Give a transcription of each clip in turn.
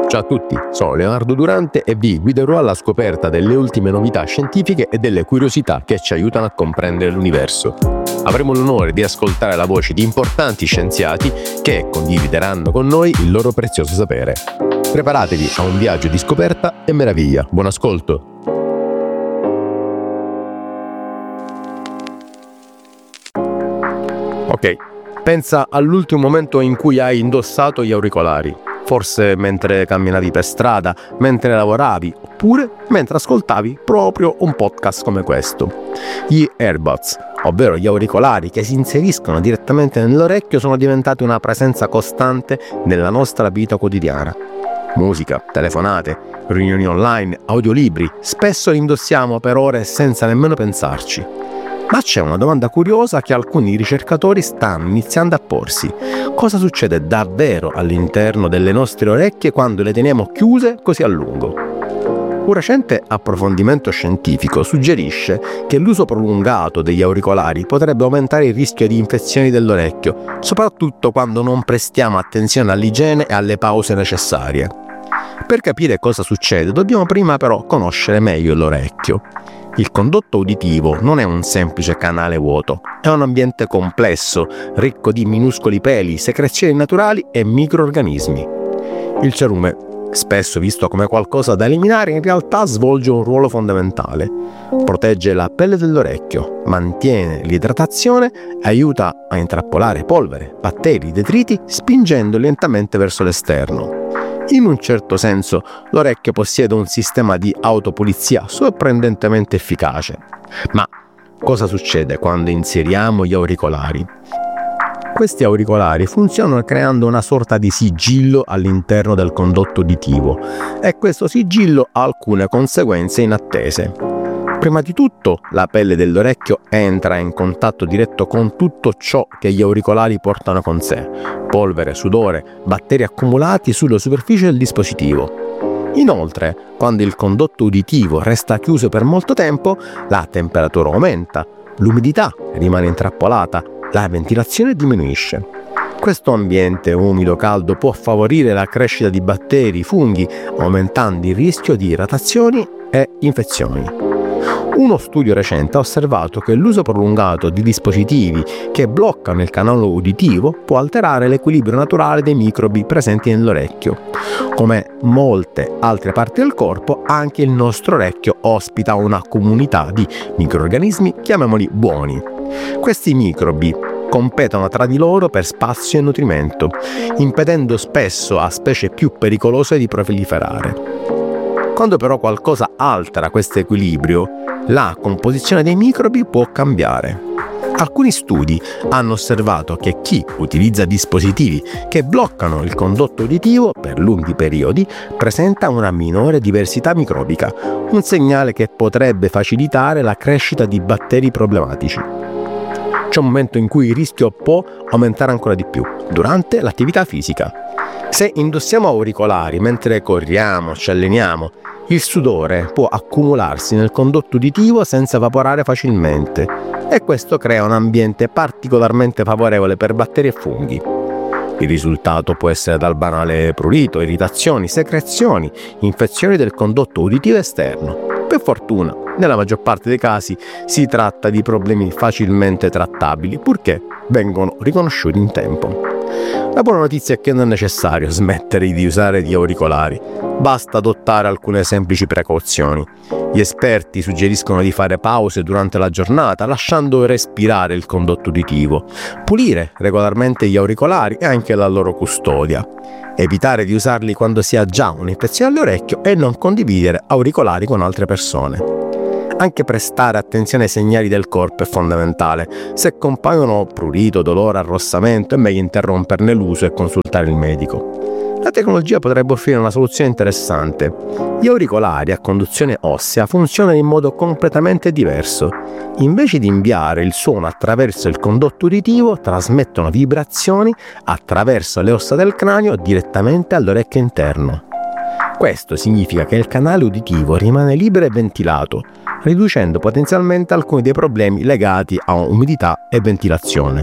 Ciao a tutti, sono Leonardo Durante e vi guiderò alla scoperta delle ultime novità scientifiche e delle curiosità che ci aiutano a comprendere l'universo. Avremo l'onore di ascoltare la voce di importanti scienziati che condivideranno con noi il loro prezioso sapere. Preparatevi a un viaggio di scoperta e meraviglia. Buon ascolto! Ok, pensa all'ultimo momento in cui hai indossato gli auricolari. Forse mentre camminavi per strada, mentre lavoravi, oppure mentre ascoltavi proprio un podcast come questo. Gli earbuds, ovvero gli auricolari che si inseriscono direttamente nell'orecchio, sono diventati una presenza costante nella nostra vita quotidiana. Musica, telefonate, riunioni online, audiolibri, spesso li indossiamo per ore senza nemmeno pensarci. Ma c'è una domanda curiosa che alcuni ricercatori stanno iniziando a porsi. Cosa succede davvero all'interno delle nostre orecchie quando le teniamo chiuse così a lungo? Un recente approfondimento scientifico suggerisce che l'uso prolungato degli auricolari potrebbe aumentare il rischio di infezioni dell'orecchio, soprattutto quando non prestiamo attenzione all'igiene e alle pause necessarie. Per capire cosa succede, dobbiamo prima però conoscere meglio l'orecchio. Il condotto uditivo non è un semplice canale vuoto, è un ambiente complesso, ricco di minuscoli peli, secrezioni naturali e microrganismi. Il cerume, spesso visto come qualcosa da eliminare, in realtà svolge un ruolo fondamentale. Protegge la pelle dell'orecchio, mantiene l'idratazione e aiuta a intrappolare polvere, batteri, detriti, spingendo lentamente verso l'esterno. In un certo senso, l'orecchio possiede un sistema di autopulizia sorprendentemente efficace. Ma cosa succede quando inseriamo gli auricolari? Questi auricolari funzionano creando una sorta di sigillo all'interno del condotto uditivo e questo sigillo ha alcune conseguenze inattese. Prima di tutto, la pelle dell'orecchio entra in contatto diretto con tutto ciò che gli auricolari portano con sé: polvere, sudore, batteri accumulati sulla superficie del dispositivo. Inoltre, quando il condotto uditivo resta chiuso per molto tempo, la temperatura aumenta, l'umidità rimane intrappolata, la ventilazione diminuisce. Questo ambiente umido-caldo può favorire la crescita di batteri, funghi, aumentando il rischio di irritazioni e infezioni. Uno studio recente ha osservato che l'uso prolungato di dispositivi che bloccano il canale uditivo può alterare l'equilibrio naturale dei microbi presenti nell'orecchio. Come molte altre parti del corpo, anche il nostro orecchio ospita una comunità di microrganismi, chiamiamoli buoni. Questi microbi competono tra di loro per spazio e nutrimento, impedendo spesso a specie più pericolose di proliferare. Quando però qualcosa altera questo equilibrio, la composizione dei microbi può cambiare. Alcuni studi hanno osservato che chi utilizza dispositivi che bloccano il condotto uditivo per lunghi periodi presenta una minore diversità microbica, un segnale che potrebbe facilitare la crescita di batteri problematici. C'è un momento in cui il rischio può aumentare ancora di più, durante l'attività fisica. Se indossiamo auricolari mentre corriamo, ci alleniamo, il sudore può accumularsi nel condotto uditivo senza evaporare facilmente e questo crea un ambiente particolarmente favorevole per batteri e funghi. Il risultato può essere dal banale prurito, irritazioni, secrezioni, infezioni del condotto uditivo esterno. Per fortuna, nella maggior parte dei casi si tratta di problemi facilmente trattabili, purché vengono riconosciuti in tempo. La buona notizia è che non è necessario smettere di usare gli auricolari, basta adottare alcune semplici precauzioni. Gli esperti suggeriscono di fare pause durante la giornata, lasciando respirare il condotto uditivo, pulire regolarmente gli auricolari e anche la loro custodia, evitare di usarli quando si ha già un'infezione all'orecchio e non condividere auricolari con altre persone. Anche prestare attenzione ai segnali del corpo è fondamentale. Se compaiono prurito, dolore, arrossamento, è meglio interromperne l'uso e consultare il medico. La tecnologia potrebbe offrire una soluzione interessante. Gli auricolari a conduzione ossea funzionano in modo completamente diverso. Invece di inviare il suono attraverso il condotto uditivo, trasmettono vibrazioni attraverso le ossa del cranio direttamente all'orecchio interno. Questo significa che il canale uditivo rimane libero e ventilato, riducendo potenzialmente alcuni dei problemi legati a umidità e ventilazione.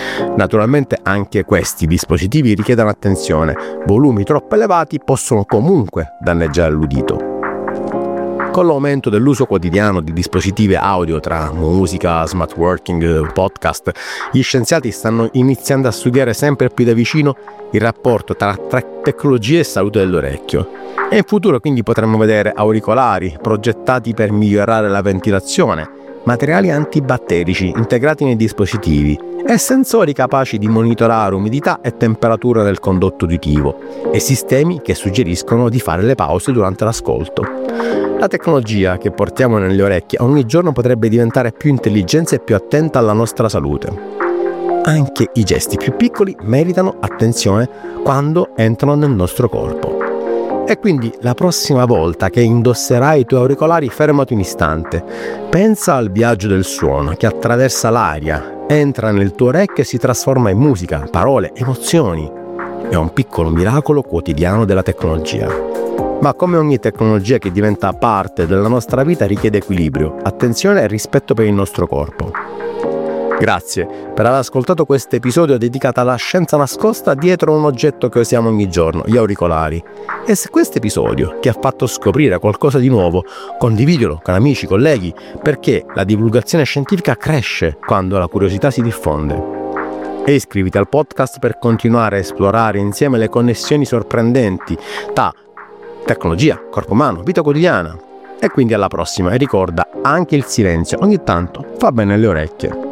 Naturalmente anche questi dispositivi richiedono attenzione, volumi troppo elevati possono comunque danneggiare l'udito. Con l'aumento dell'uso quotidiano di dispositivi audio tra musica, smart working, podcast, gli scienziati stanno iniziando a studiare sempre più da vicino il rapporto tra tecnologia e salute dell'orecchio. E in futuro quindi potremmo vedere auricolari progettati per migliorare la ventilazione, materiali antibatterici integrati nei dispositivi e sensori capaci di monitorare umidità e temperatura del condotto uditivo e sistemi che suggeriscono di fare le pause durante l'ascolto. La tecnologia che portiamo nelle orecchie ogni giorno potrebbe diventare più intelligente e più attenta alla nostra salute. Anche i gesti più piccoli meritano attenzione quando entrano nel nostro corpo. E quindi la prossima volta che indosserai i tuoi auricolari fermati un istante, pensa al viaggio del suono che attraversa l'aria, entra nel tuo orecchio e si trasforma in musica, parole, emozioni. È un piccolo miracolo quotidiano della tecnologia. Ma come ogni tecnologia che diventa parte della nostra vita richiede equilibrio, attenzione e rispetto per il nostro corpo. Grazie per aver ascoltato questo episodio dedicato alla scienza nascosta dietro un oggetto che usiamo ogni giorno, gli auricolari. E se questo episodio ti ha fatto scoprire qualcosa di nuovo, condividilo con amici, colleghi, perché la divulgazione scientifica cresce quando la curiosità si diffonde. E iscriviti al podcast per continuare a esplorare insieme le connessioni sorprendenti tra tecnologia, corpo umano, vita quotidiana. E quindi alla prossima e ricorda, anche il silenzio ogni tanto fa bene alle orecchie.